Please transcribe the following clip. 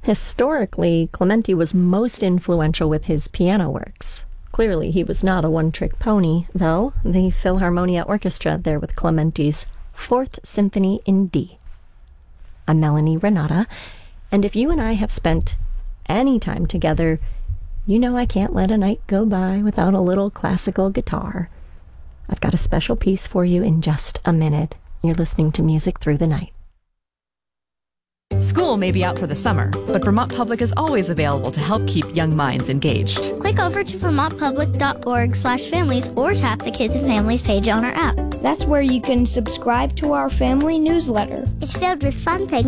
Historically, Clementi was most influential with his piano works. Clearly, he was not a one-trick pony, though. The Philharmonia Orchestra there with Clementi's Fourth Symphony in D. I'm Melanie Renata, and if you and I have spent any time together, you know I can't let a night go by without a little classical guitar. I've got a special piece for you in just a minute. You're listening to Music Through the Night. School may be out for the summer, but Vermont Public is always available to help keep young minds engaged. Click over to vermontpublic.org/families or tap the Kids and Families page on our app. That's where you can subscribe to our family newsletter. It's filled with fun things